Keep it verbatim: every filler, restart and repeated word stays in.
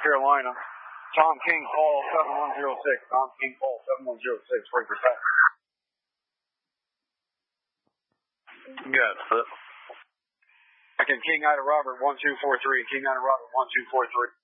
Carolina. Tom King Hall, seven one zero six. Tom King Hall, seven one zero six. Wait for that. Got it. Again, King Ida Robert, one two four three. King Ida Robert, one two four three.